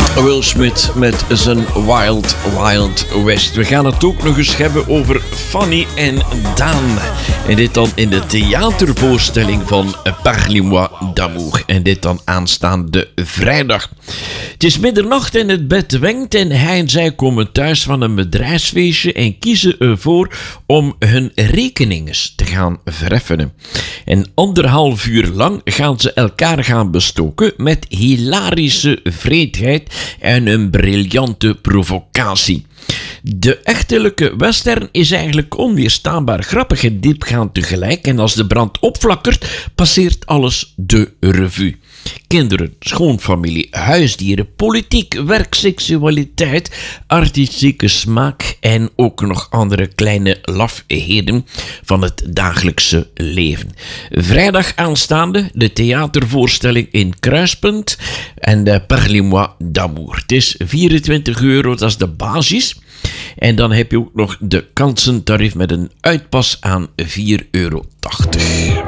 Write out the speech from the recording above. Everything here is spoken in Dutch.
Will Smith met zijn Wild Wild West. We gaan het ook nog eens hebben over Fanny en Daan. En dit dan in de theatervoorstelling van Parle-moi d'amour. En dit dan aanstaande vrijdag. Het is middernacht en het bed wenkt en hij en zij komen thuis van een bedrijfsfeestje en kiezen ervoor om hun rekeningen te gaan vereffenen. En 1,5 uur lang gaan ze elkaar gaan bestoken met hilarische vreedheid en een briljante provocatie. De echtelijke western is eigenlijk onweerstaanbaar grappig en diepgaand tegelijk en als de brand opflakkert, passeert alles de revue. Kinderen, schoonfamilie, huisdieren, politiek, werk, seksualiteit, artistieke smaak en ook nog andere kleine lafheden van het dagelijkse leven. Vrijdag aanstaande de theatervoorstelling in Kruispunt en de Parle-moi d'amour. Het is €24, dat is de basis. En dan heb je ook nog de kansentarief met een uitpas aan €4,80.